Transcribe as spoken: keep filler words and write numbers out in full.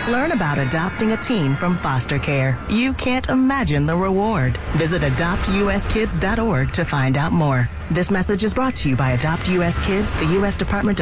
Learn about adopting a teen from foster care. You can't imagine the reward. Visit adopt u s kids dot org to find out more. This message is brought to you by Adopt U S Kids, the U S Department of